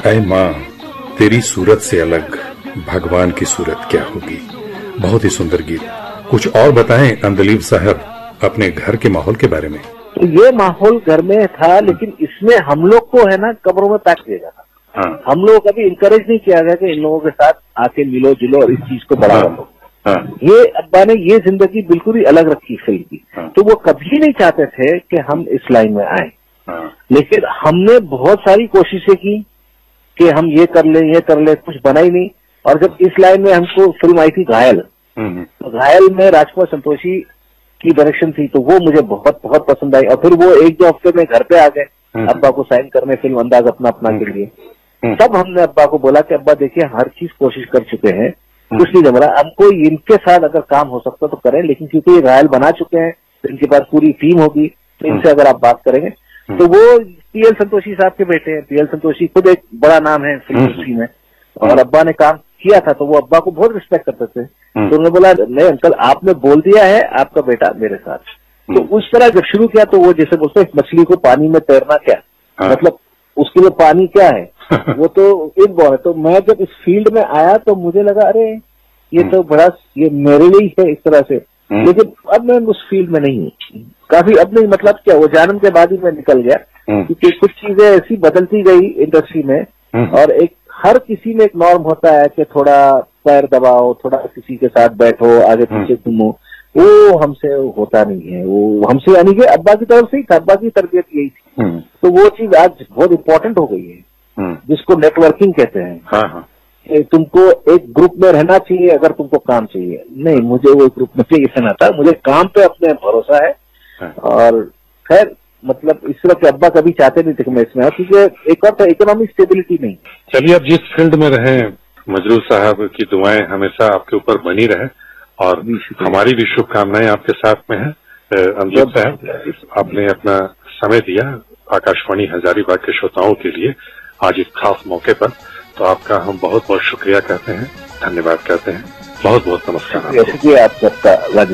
ऐ माँ, तेरी सूरत से अलग भगवान की सूरत क्या होगी। बहुत ही सुंदर गीत। कुछ और बताएं अंदलीब साहब अपने घर के माहौल के बारे में। तो ये माहौल घर में था, लेकिन इसमें हम लोग को है ना कब्रों में पैक किया जाता। हाँ। हम लोग कभी इंकरेज नहीं किया गया कि इन लोगों के साथ आके मिलो जुलो और इस चीज को बढ़ावा दो। हाँ। ये अब्बा ने ये जिंदगी बिल्कुल ही अलग रखी फिल्म की। हाँ। तो वो कभी नहीं चाहते थे कि हम इस लाइन में आए। हाँ। लेकिन हमने बहुत सारी कोशिशें की कि हम ये कर ले, कुछ बना ही नहीं। और जब इस लाइन में हमको फिल्म आई थी घायल, तो घायल में राजकुमार संतोषी की डायरेक्शन थी, तो वो मुझे बहुत बहुत पसंद आई। और फिर वो एक दो हफ्ते में घर पे आ गए अब्बा को साइन करने फिल्म अंदाज अपना अपना के लिए। तब हमने अब्बा को बोला कि अब्बा देखिए हर चीज कोशिश कर चुके हैं, कुछ नहीं जम रहा, हमको इनके साथ अगर काम हो सकता तो करें, लेकिन क्योंकि ये घायल बना चुके हैं तो इनके पास पूरी टीम होगी, तो इनसे अगर आप बात करेंगे। तो वो पीएल संतोषी साहब के बेटे हैं। पीएल संतोषी खुद एक बड़ा नाम है फिल्म इंडस्ट्री में, और अब्बा ने काम किया था तो वो अब्बा को बहुत रिस्पेक्ट करते थे। तो उन्होंने बोला नहीं अंकल, आपने बोल दिया है, आपका बेटा मेरे साथ। तो उस तरह जब शुरू किया तो वो जैसे बोलते हैं मछली को पानी में तैरना क्या, मतलब उसके लिए पानी क्या है, वो तो एक बॉल है। तो मैं जब इस फील्ड में आया तो मुझे लगा अरे ये तो बड़ा, ये मेरे लिए ही है इस तरह से। लेकिन अब मैं उस फील्ड में नहीं हूँ काफी, अब नहीं, मतलब क्या वो जानम के बाद ही मैं निकल गया, क्योंकि कुछ चीजें ऐसी बदलती गई इंडस्ट्री में। और एक हर किसी में एक नॉर्म होता है कि थोड़ा पैर दबाओ, थोड़ा किसी के साथ बैठो, आगे पीछे घूमो, वो हमसे होता नहीं है। वो हमसे यानी कि अब्बा की तरफ से ही था, अब्बा की तरबियत यही थी। तो वो चीज आज बहुत इंपॉर्टेंट हो गई है, जिसको नेटवर्किंग कहते हैं। हाँ। तुमको एक ग्रुप में रहना चाहिए अगर तुमको काम चाहिए। नहीं, मुझे वो ग्रुप में चाहिए रहना था, मुझे काम पे अपने भरोसा है। और खैर मतलब इस तरह के अब्बा कभी चाहते नहीं थे कि मैं इसमें, क्योंकि एक और था इकोनॉमिक स्टेबिलिटी नहीं। चलिए, अब जिस फील्ड में रहे, मजरूर साहब की दुआएं हमेशा आपके ऊपर बनी रहे और हमारी भी शुभकामनाएं आपके साथ में है। अंदलीब साहब, आपने अपना समय दिया आकाशवाणी हजारीबाग के श्रोताओं के लिए आज इस खास मौके पर, तो आपका हम बहुत बहुत शुक्रिया कहते हैं, धन्यवाद कहते हैं। बहुत बहुत नमस्कार। शुक्रिया आप सबका।